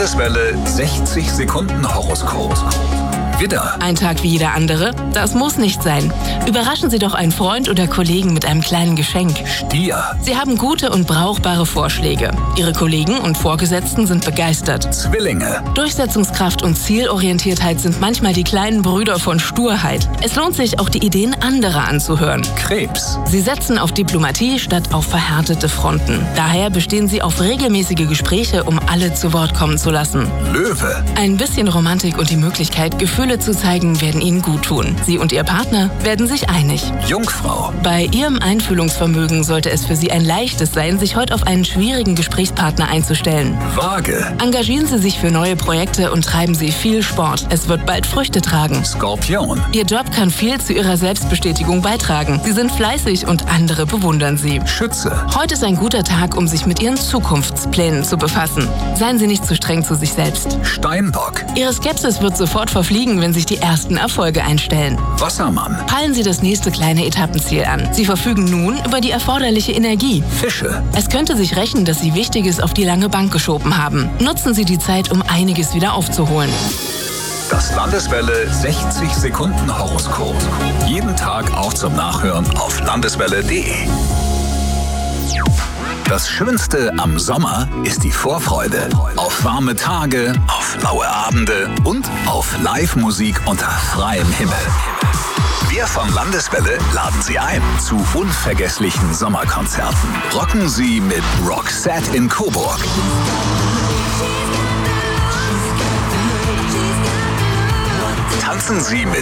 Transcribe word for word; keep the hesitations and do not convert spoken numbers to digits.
Landeswelle sechzig Sekunden Horoskop. Widder. Ein Tag wie jeder andere? Das muss nicht sein. Überraschen Sie doch einen Freund oder Kollegen mit einem kleinen Geschenk. Stier. Sie haben gute und brauchbare Vorschläge. Ihre Kollegen und Vorgesetzten sind begeistert. Zwillinge. Durchsetzungskraft und Zielorientiertheit sind manchmal die kleinen Brüder von Sturheit. Es lohnt sich, auch die Ideen anderer anzuhören. Krebs. Sie setzen auf Diplomatie statt auf verhärtete Fronten. Daher bestehen Sie auf regelmäßige Gespräche, um alle zu Wort kommen zu lassen. Löwe. Ein bisschen Romantik und die Möglichkeit, Gefühle zu zeigen, werden Ihnen gut tun. Sie und Ihr Partner werden sich einig. Jungfrau. Bei Ihrem Einfühlungsvermögen sollte es für Sie ein leichtes sein, sich heute auf einen schwierigen Gesprächspartner einzustellen. Waage. Engagieren Sie sich für neue Projekte und treiben Sie viel Sport. Es wird bald Früchte tragen. Skorpion. Ihr Job kann viel zu Ihrer Selbstbestätigung beitragen. Sie sind fleißig und andere bewundern Sie. Schütze. Heute ist ein guter Tag, um sich mit Ihren Zukunftsplänen zu befassen. Seien Sie nicht zu streng zu sich selbst. Steinbock. Ihre Skepsis wird sofort verfliegen, wenn sich die ersten Erfolge einstellen. Wassermann. Peilen Sie das nächste kleine Etappenziel an. Sie verfügen nun über die erforderliche Energie. Fische. Es könnte sich rächen, dass Sie Wichtiges auf die lange Bank geschoben haben. Nutzen Sie die Zeit, um einiges wieder aufzuholen. Das Landeswelle sechzig Sekunden Horoskop. Jeden Tag auch zum Nachhören auf landeswelle punkt de. Das Schönste am Sommer ist die Vorfreude auf warme Tage, auf laue Abende und auf Live-Musik unter freiem Himmel. Wir von Landeswelle laden Sie ein zu unvergesslichen Sommerkonzerten. Rocken Sie mit Roxette in Coburg. Tanzen Sie mit